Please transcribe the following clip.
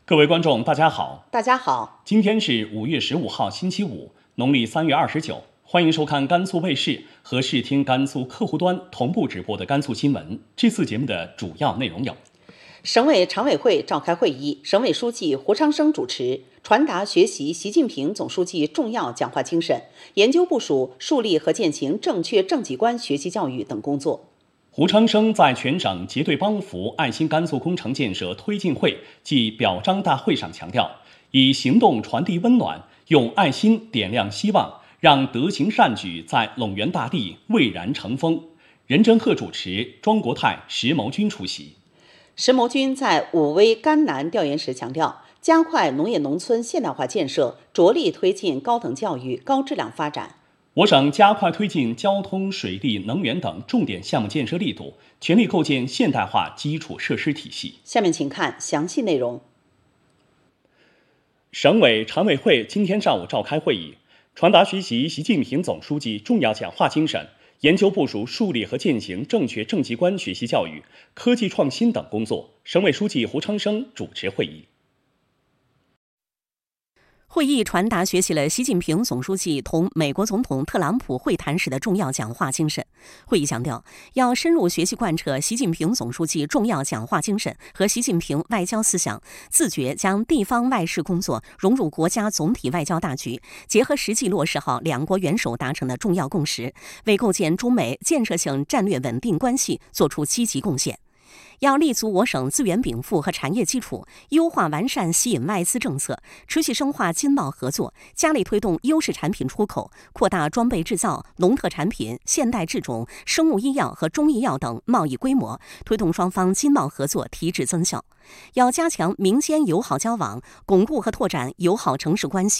各位观众，大家好。 大家好， 今天是5月15号，星期五，农历3月29。欢迎收看甘肃卫视和视听甘肃客户端同步直播的甘肃新闻。这次节目的主要内容有： 省委常委会召开会议，省委书记胡昌生主持，传达学习习近平总书记重要讲话精神，研究部署树立和践行正确正绩观学习教育等工作。 胡昌生在全省结对帮扶爱心甘肃工程建设推进会暨表彰大会上强调，以行动传递温暖，用爱心点亮希望，让德行善举在陇源大地蔚然成风。任正鹤主持，庄国泰、石谋军出席。 石谋军在武威甘南调研时强调，加快农业农村现代化建设，着力推进高等教育高质量发展。 我省加快推进交通、水利、能源等重点项目建设力度，全力构建现代化基础设施体系。 下面请看详细内容。 省委常委会今天上午召开会议，传达学习习近平总书记重要讲话精神，研究部署树立和践行正确正绩观学习教育、科技创新等工作。省委书记胡昌生主持会议。 会议传达学习了习近平总书记同美国总统特朗普会谈时的重要讲话精神。会议强调，要深入学习贯彻习近平总书记重要讲话精神和习近平外交思想，自觉将地方外事工作融入国家总体外交大局，结合实际落实好两国元首达成的重要共识，为构建中美建设性战略稳定关系作出积极贡献。要立足我省资源禀赋和产业基础，优化完善吸引外资政策，持续深化经贸合作，加力推动优势产品出口，扩大装备制造、农特产品、现代制种、生物医药和中医药等贸易规模，推动双方经贸合作提质增效。要加强民间友好交往，巩固和拓展友好城市关系。